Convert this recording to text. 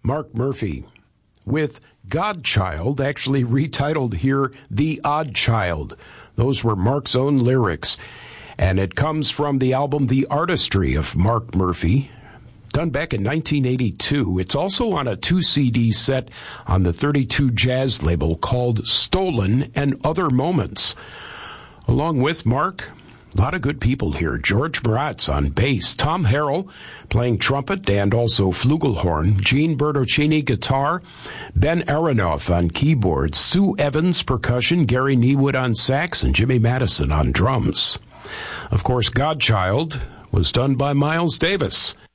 Mark Murphy, with Godchild, actually retitled here, The Odd Child. Those were Mark's own lyrics, and it comes from the album The Artistry of Mark Murphy, done back in 1982. It's also on a 2-CD set on the 32 Jazz label called Stolen and Other Moments. Along with Mark, a lot of good people here. George Baratz on bass, Tom Harrell playing trumpet and also flugelhorn, Gene Bertocchini guitar, Ben Aronoff on keyboards, Sue Evans percussion, Gary Niewood on sax, and Jimmy Madison on drums. Of course, Godchild was done by Miles Davis.